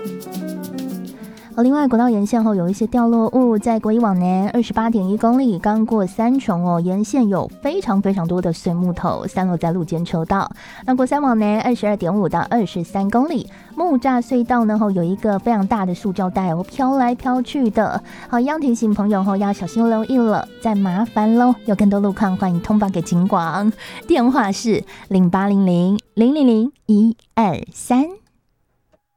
另外国道沿线后有一些掉落物，在国一往南 28.1 公里刚过三重哦，沿线有非常多的碎木头散落在路肩车道。那国三往南 22.5 到23公里木栅隧道呢有一个非常大的塑胶袋哦，飘来飘去的。好，一样提醒朋友要小心留意了，再麻烦喽。有更多路况欢迎通报给警广，电话是0800 000 123。